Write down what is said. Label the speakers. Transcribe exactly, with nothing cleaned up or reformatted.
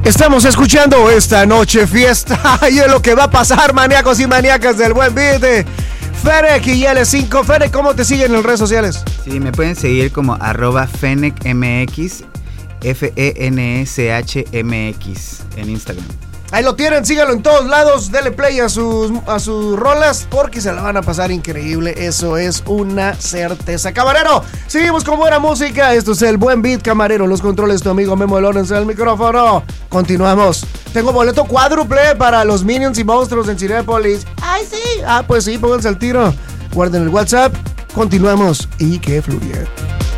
Speaker 1: Estamos escuchando esta noche fiesta y es lo que va a pasar, maníacos y maníacas del buen beat de Fennec y L cinco. Fennec, ¿cómo te siguen en redes sociales?
Speaker 2: Sí, me pueden seguir como arroba FennecMX, F E N E C H M X en Instagram.
Speaker 1: Ahí lo tienen, síganlo en todos lados, denle play a sus, a sus rolas porque se la van a pasar increíble, eso es una certeza. Camarero, seguimos con buena música, esto es el buen beat, Camarero, los controles, tu amigo Memo Lorenz al micrófono. Continuamos. Tengo boleto cuádruple para los Minions y Monstruos en Cinépolis. Ay, sí, ah, pues sí, pónganse al tiro, guarden el WhatsApp, continuamos y que fluya.